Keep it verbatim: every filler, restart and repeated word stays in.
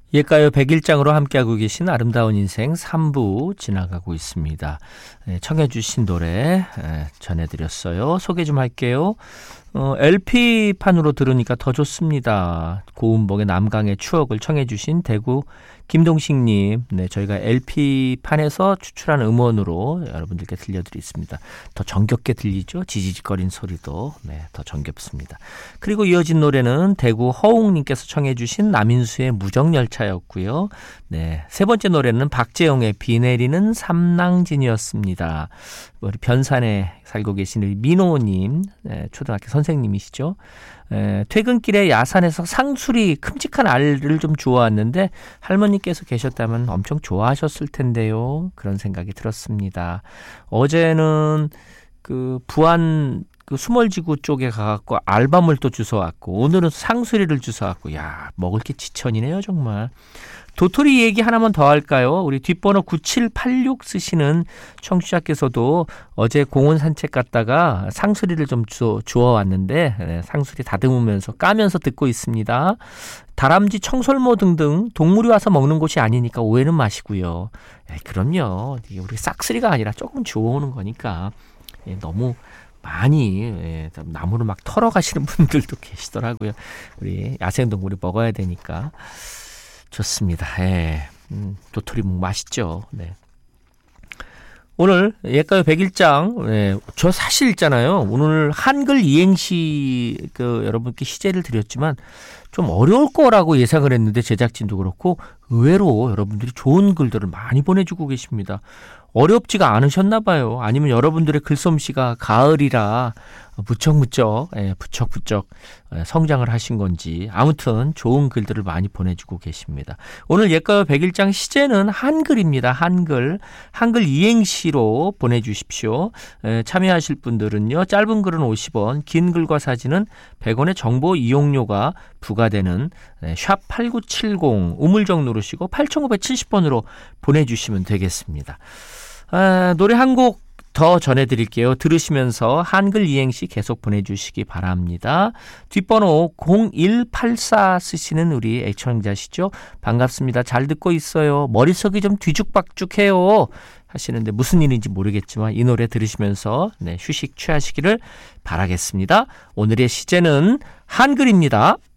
옛가요 백일장으로 함께하고 계신 아름다운 인생 삼 부 지나가고 있습니다. 청해 주신 노래 전해드렸어요. 소개 좀 할게요. 어, 엘피판으로 들으니까 더 좋습니다. 고운복의 남강의 추억을 청해 주신 대구 김동식님, 네, 저희가 엘피판에서 추출한 음원으로 여러분들께 들려드리겠습니다. 더 정겹게 들리죠? 지지직거린 소리도 네, 더 정겹습니다. 그리고 이어진 노래는 대구 허웅님께서 청해 주신 남인수의 무정열차였고요. 네, 세 번째 노래는 박재영의 비 내리는 삼낭진이었습니다. 우리 변산에 살고 계시는 민호님, 네, 초등학교 선생님이시죠. 에, 퇴근길에 야산에서 상수리 큼직한 알을 좀 주워왔는데 할머니께서 계셨다면 엄청 좋아하셨을 텐데요. 그런 생각이 들었습니다. 어제는 그 부안 그 수몰지구 쪽에 가갖고 알밤을 또 주워왔고 오늘은 상수리를 주워왔고 야 먹을 게 지천이네요 정말. 도토리 얘기 하나만 더 할까요? 우리 뒷번호 구칠팔육 쓰시는 청취자께서도 어제 공원 산책 갔다가 상수리를 좀 주워, 주워왔는데 상수리 다듬으면서 까면서 듣고 있습니다. 다람쥐, 청설모 등등 동물이 와서 먹는 곳이 아니니까 오해는 마시고요. 에이, 그럼요. 이게 우리 싹쓸이가 아니라 조금 주워오는 거니까 예, 너무 많이 예, 나무를 막 털어 가시는 분들도 계시더라고요. 우리 야생동물이 먹어야 되니까. 좋습니다. 예. 음, 도토리묵 맛있죠. 네. 오늘 옛가요 백일장, 예, 저 사실 있잖아요. 오늘 한글 이행시 그 여러분께 시제를 드렸지만 좀 어려울 거라고 예상을 했는데 제작진도 그렇고 의외로 여러분들이 좋은 글들을 많이 보내주고 계십니다. 어렵지가 않으셨나 봐요. 아니면 여러분들의 글솜씨가 가을이라 무척무척 예, 부쩍부쩍 성장을 하신 건지 아무튼 좋은 글들을 많이 보내주고 계십니다. 오늘 옛가요 백일장 시제는 한글입니다. 한글. 한글 이행시로 보내주십시오. 예, 참여하실 분들은요. 짧은 글은 오십 원, 긴 글과 사진은 백 원의 정보 이용료가 부과되는 예, 샵 팔구칠공 우물정 누르시고 팔천오백칠십 번으로 보내주시면 되겠습니다. 아, 노래 한 곡 더 전해드릴게요. 들으시면서 한글 이행시 계속 보내주시기 바랍니다. 뒷번호 공일팔사 쓰시는 우리 애청자시죠? 반갑습니다. 잘 듣고 있어요. 머릿속이 좀 뒤죽박죽해요 하시는데 무슨 일인지 모르겠지만 이 노래 들으시면서 네, 휴식 취하시기를 바라겠습니다. 오늘의 시제는 한글입니다.